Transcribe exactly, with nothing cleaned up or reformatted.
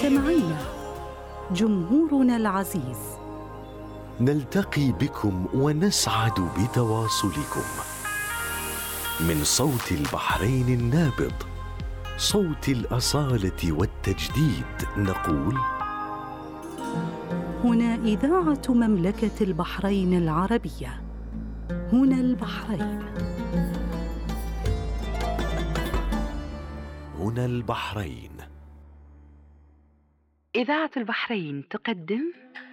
مستمعينا، جمهورنا العزيز، نلتقي بكم ونسعد بتواصلكم من صوت البحرين النابض، صوت الأصالة والتجديد، نقول: هنا إذاعة مملكة البحرين العربية، هنا البحرين. هنا البحرين. إذاعة البحرين تقدم